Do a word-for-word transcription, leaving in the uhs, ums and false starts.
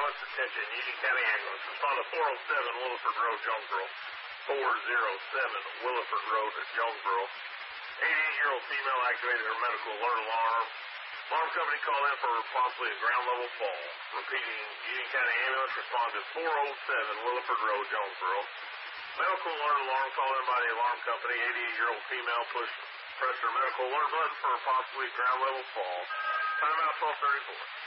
ambulance, attention, Union County ambulance. Respond to four oh seven Williford Road, Jonesboro. four oh seven Williford Road, Jonesboro. eighty-eight-year-old female activated her medical alert alarm. Alarm company called in for possibly a ground level fall. Repeating, Union County ambulance respond to four oh seven Williford Road, Jonesboro. Medical alert alarm called in by the alarm company. eighty-eight-year-old female pushed pressed her medical alert button for a possibly ground level fall. Timeout twelve thirty-four.